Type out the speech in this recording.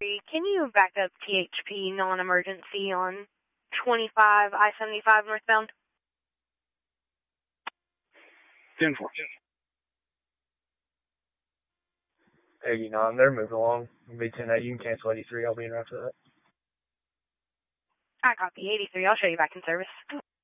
Can you back up THP non-emergency on 25 I-75 northbound? 10-4. 89, they're moving along. It'll be 10-8. You can cancel 83. I'll be in after that. I copy 83. I'll show you back in service.